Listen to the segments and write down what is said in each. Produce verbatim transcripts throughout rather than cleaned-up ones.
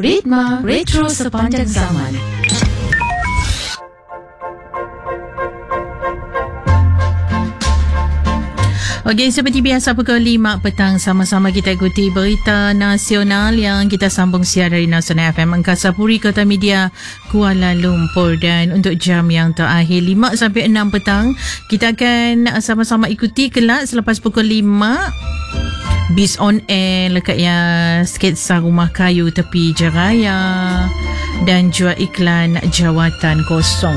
Ritma Retro Sepanjang Zaman. Okey, seperti biasa pukul lima petang sama-sama kita ikuti berita nasional yang kita sambung siar dari Nasional F M Angkasa Puri Kota Media Kuala Lumpur. Dan untuk jam yang terakhir lima sampai enam petang kita akan sama-sama ikuti kelak selepas pukul lima Bis on Air lekat ya sketsa rumah kayu tepi Jeraya dan jual iklan jawatan kosong.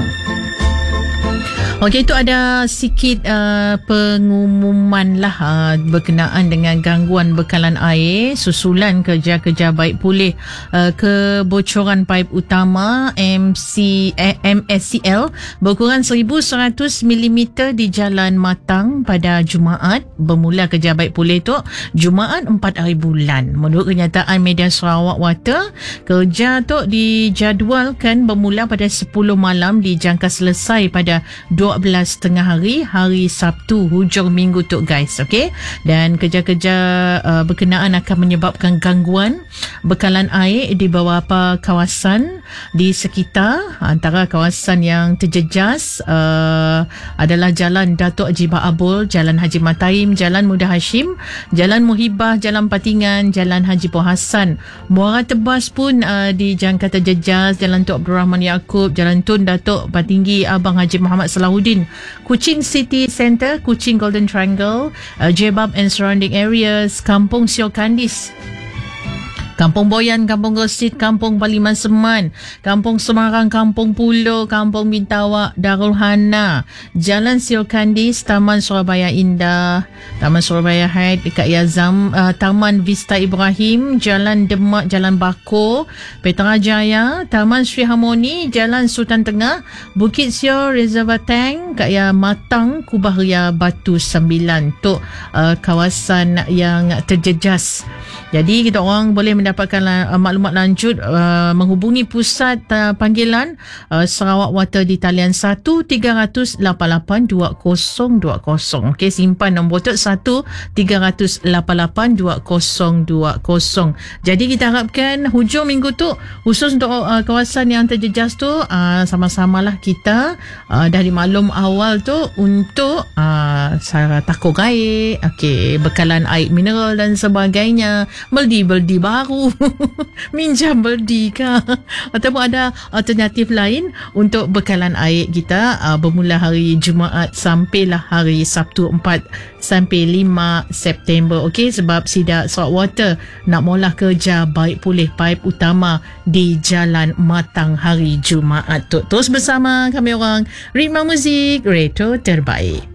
Okey, itu ada sikit uh, pengumuman lah uh, berkenaan dengan gangguan bekalan air susulan kerja-kerja baik pulih uh, kebocoran paip utama M C, eh, M S C L berkurang seribu seratus milimeter di Jalan Matang pada Jumaat. Bermula kerja baik pulih tu Jumaat empat hari bulan. Menurut kenyataan media Sarawak Water, kerja tu dijadualkan bermula pada sepuluh malam dijangka selesai pada dua belas tengah hari hari Sabtu hujung minggu tu guys. Okey, dan kerja-kerja uh, berkenaan akan menyebabkan gangguan bekalan air di beberapa kawasan di sekitar. Antara kawasan yang terjejas uh, adalah Jalan Datuk Haji Baabul, Jalan Haji Mataim, Jalan Muda Hashim, Jalan Muhibah, Jalan Patingan, Jalan Haji Poh Hassan. Muara Tebas pun uh, dijangka terjejas, Jalan Tok Abdul Rahman Yaakob, Jalan Tun Datuk Patinggi Abang Haji Muhammad Salahuddin, Kuching City Centre, Kuching Golden Triangle, uh, Jebab and surrounding areas, Kampung Sio Kandis, Kampung Boyan, Kampung Gosit, Kampung Parliman Seman, Kampung Semarang, Kampung Pulau, Kampung Bintawak, Darul Hana, Jalan Sio Kandis, Taman Surabaya Indah, Taman Surabaya Heights dekat Yazam, uh, Taman Vista Ibrahim, Jalan Demak, Jalan Bako, Petrajaya, Taman Sri Harmoni, Jalan Sultan Tengah, Bukit Sio, Reservoir Tank, kat ya Matang, Kubah Ria, Batu Sembilan. Untuk uh, kawasan yang terjejas. Jadi kita orang boleh mendapatkan uh, maklumat lanjut uh, menghubungi pusat uh, panggilan uh, Sarawak Water di talian satu tiga kosong lapan lapan dua kosong dua kosong. Okey, simpan nombor tu satu tiga kosong lapan lapan dua kosong dua kosong. Jadi kita harapkan hujung minggu tu khusus untuk uh, kawasan yang terjejas tu uh, sama-samalah kita uh, dari maklum awal tu untuk uh, cara takut air, okey, bekalan air mineral dan sebagainya. Beldi-beldi baru minjam beldi kah ataupun ada alternatif lain untuk bekalan air kita uh, bermula hari Jumaat sampailah hari Sabtu empat sampai lima September. Okey, sebab Sidak Sarawak Water nak mula kerja baik pulih paip utama di Jalan Matang hari Jumaat tu. Terus bersama kami orang Ritma Muzik Retro Terbaik.